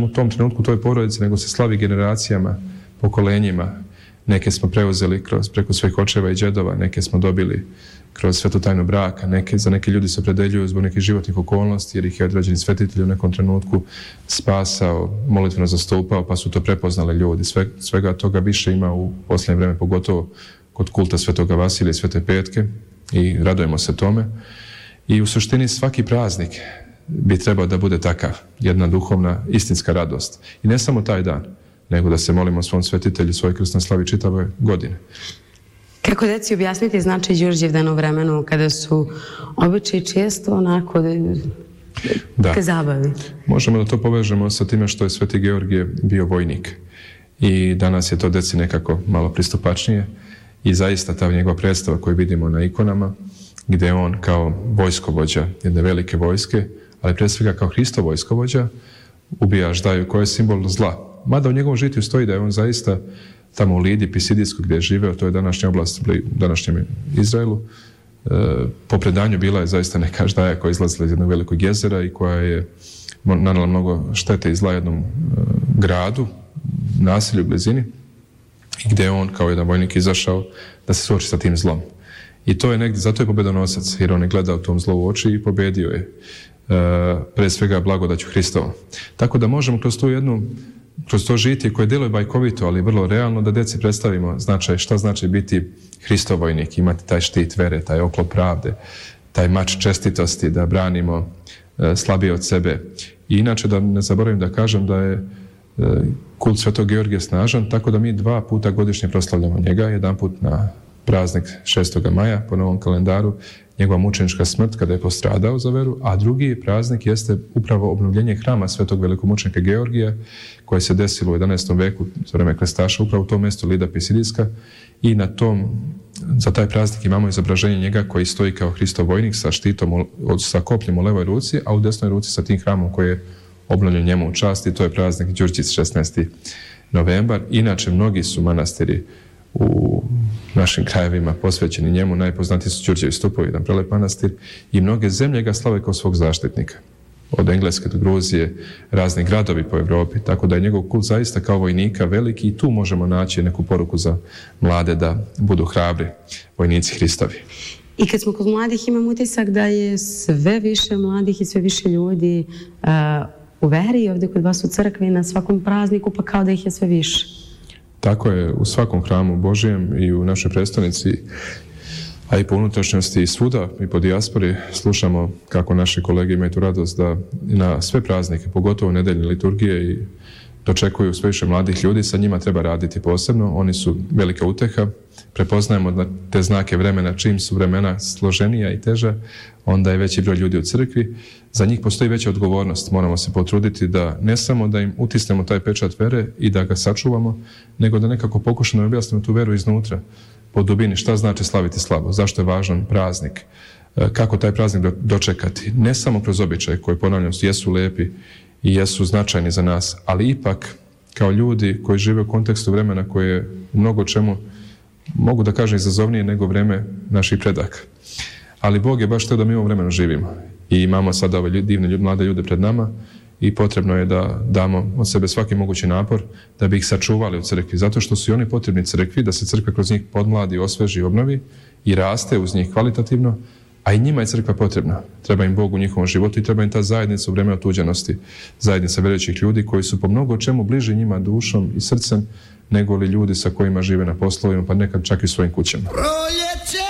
kažem u tom trenutku toj porodici, nego se slavi generacijama, pokolenjima. Neke smo preuzeli preko svojih očeva i džedova, neke smo dobili kroz svetu tajnu braka, za neke ljudi se opredeljuju zbog nekih životnih okolnosti, jer ih je određeni svetitelj u nekom trenutku spasao, molitveno zastupao, pa su to prepoznali ljudi. Svega toga više ima u posljednje vreme, pogotovo kod kulta Svetoga Vasilija i Svete Petke, i radujemo se tome. I u suštini svaki praznik bi trebao da bude takav, jedna duhovna, istinska radost. I ne samo taj dan, nego da se molimo svom svetitelju, svoj krstnoj slavi čitave godine. Kako deci objasniti značaj Đurđevdana u vremenu kada su običaji često onako ka zabavi? Možemo da to povežemo sa time što je Sveti Georgije bio vojnik. I danas je to deci nekako malo pristupačnije. I zaista ta njegova predstava koju vidimo na ikonama, gdje je on kao vojskovođa jedne velike vojske, ali pre svega kao Hristov vojskovođa, ubija ždaju koja je simbol zla. Mada u njegovom žitiju stoji da je on zaista tamo u Lidi, Pisidijsku, gdje je živeo, to je današnja oblast u današnjem Izraelu. Po predanju bila je zaista neka ždaja koja je izlazila iz jednog velikog jezera i koja je nanela mnogo štete i zla jednom gradu, naselju u blizini, gdje je on kao jedan vojnik izašao da se suoči sa tim zlom. I to je negdje, zato je pobedonosac, jer on je gledao tom zlo u oči i pobedio je pre svega blagodaću Hristova. Tako da možemo kroz to žitije koje djeluje bajkovito, ali vrlo realno, da deci predstavimo šta znači biti Hristov vojnik, imati taj štit vere, taj oklop pravde, taj mač čestitosti, da branimo slabije od sebe. I inače da ne zaboravim da kažem da je kult Svetog Georgija snažan, tako da mi 2 puta godišnje proslavljamo njega, jedan put na praznik 6. maja po novom kalendaru, njegova mučenička smrt kada je postradao za veru, a drugi praznik jeste upravo obnovljenje hrama Svetog velikomučenika Georgija, koje se desilo u 11. veku za vreme krstaša, upravo u tom mjestu Lida Pisidijska, i za taj praznik imamo izobraženje njega koji stoji kao Hristov vojnik sa štitom, sa kopljem u levoj ruci, a u desnoj ruci sa tim hramom koji je obnovljen njemu u čast, i to je praznik Đurđic 16. novembar. Inače, mnogi su manastiri u našim krajevima posvećeni njemu, najpoznatiji su Đurđevi stupovi, jedan prelep manastir, i mnoge zemlje ga slave kao svog zaštitnika. Od Engleske do Gruzije, razni gradovi po Evropi, tako da je njegov kult zaista kao vojnika veliki, i tu možemo naći neku poruku za mlade da budu hrabri vojnici Hristovi. I kad smo kod mladih, imam utisak da je sve više mladih i sve više ljudi u veri ovdje kod vas u crkvi na svakom prazniku, pa kao da ih je sve više. Tako je, u svakom hramu Božijem i u našoj prestonici, a i po unutrašnjosti i svuda i po dijaspori slušamo kako naši kolege imaju tu radost da na sve praznike, pogotovo nedeljne liturgije, i dočekuju sve više mladih ljudi, sa njima treba raditi posebno. Oni su velika uteha, prepoznajemo da te znake vremena, čim su vremena složenija i teža, onda je veći broj ljudi u crkvi. Za njih postoji veća odgovornost, moramo se potruditi da ne samo da im utisnemo taj pečat vere i da ga sačuvamo, nego da nekako pokušamo objasnimo tu veru iznutra, po dubini, šta znači slaviti slavo, zašto je važan praznik, kako taj praznik dočekati, ne samo kroz običaje koji, ponavljam, jesu lepi i jesu značajni za nas, ali ipak kao ljudi koji žive u kontekstu vremena koje je u mnogo čemu, mogu da kažem, izazovnije nego vreme naših predaka. Ali Bog je baš to da mi u ovom vremenu živimo i imamo sada ove divne mlade ljude pred nama i potrebno je da damo od sebe svaki mogući napor da bi ih sačuvali u crkvi, zato što su i oni potrebni crkvi, da se crkva kroz njih podmladi, osveži i obnovi i raste uz njih kvalitativno, a i njima je crkva potrebna. Treba im Bog u njihovom životu i treba im ta zajednica u vreme otuđenosti, zajednica vjerujućih ljudi koji su po mnogo čemu bliži njima dušom i srcem nego li ljudi sa kojima žive na poslovima, pa nekad čak i svojim kućama.